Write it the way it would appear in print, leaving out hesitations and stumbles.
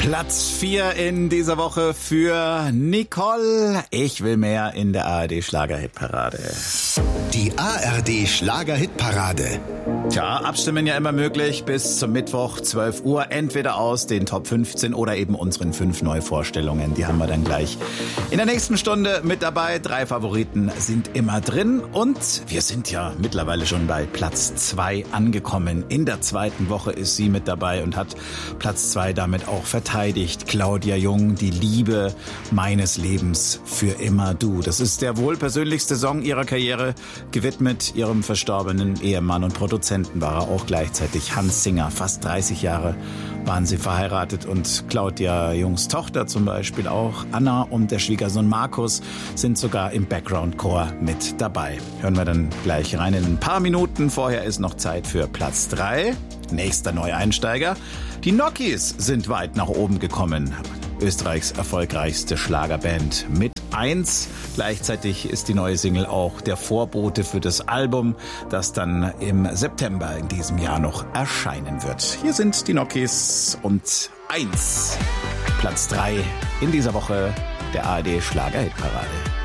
Platz 4 in dieser Woche für Nicole. Ich will mehr in der ARD-Schlager-Hitparade. Die ARD-Schlager-Hitparade. Tja, abstimmen ja immer möglich bis zum Mittwoch 12 Uhr. Entweder aus den Top 15 oder eben unseren 5 Neuvorstellungen. Die haben wir dann gleich in der nächsten Stunde mit dabei. 3 Favoriten sind immer drin. Und wir sind ja mittlerweile schon bei Platz 2 angekommen. In der zweiten Woche ist sie mit dabei und hat Platz 2 damit auch verteidigt. Claudia Jung, die Liebe meines Lebens für immer du. Das ist der wohl persönlichste Song ihrer Karriere, gewidmet ihrem verstorbenen Ehemann und Produzenten war er auch gleichzeitig, Hans Singer. Fast 30 Jahre waren sie verheiratet und Claudia Jungs Tochter zum Beispiel auch, Anna und der Schwiegersohn Markus sind sogar im Background-Chor mit dabei. Hören wir dann gleich rein in ein paar Minuten. Vorher ist noch Zeit für Platz 3. Nächster Neueinsteiger. Die Nokis sind weit nach oben gekommen. Österreichs erfolgreichste Schlagerband mit 1. Gleichzeitig ist die neue Single auch der Vorbote für das Album, das dann im September in diesem Jahr noch erscheinen wird. Hier sind die Nokis und 1. Platz 3 in dieser Woche der ARD Schlager-Hitparade.